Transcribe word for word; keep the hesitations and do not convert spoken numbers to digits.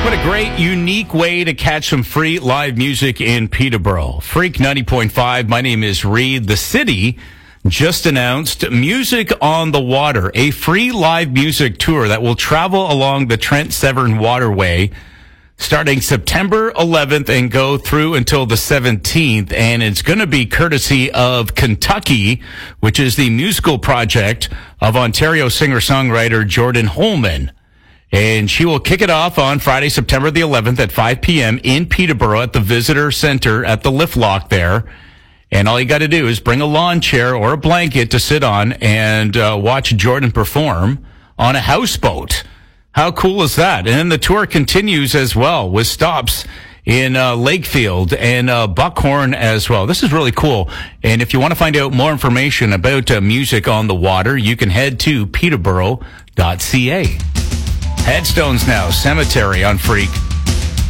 What a great, unique way to catch some free live music in Peterborough. Freak ninety point five. My name is Reed. The city just announced Music on the Water, a free live music tour that will travel along the Trent Severn Waterway starting September eleventh and go through until the seventeenth. And it's going to be courtesy of Kentucky, which is the musical project of Ontario singer-songwriter Jordan Holman. And she will kick it off on Friday, September the eleventh at five p.m. in Peterborough at the Visitor Center at the Lift Lock there. And all you got to do is bring a lawn chair or a blanket to sit on and uh, watch Jordan perform on a houseboat. How cool is that? And then the tour continues as well with stops in uh, Lakefield and uh, Buckhorn as well. This is really cool. And if you want to find out more information about uh, Music on the Water, you can head to peterborough dot c a. Headstones now, Cemetery on Freak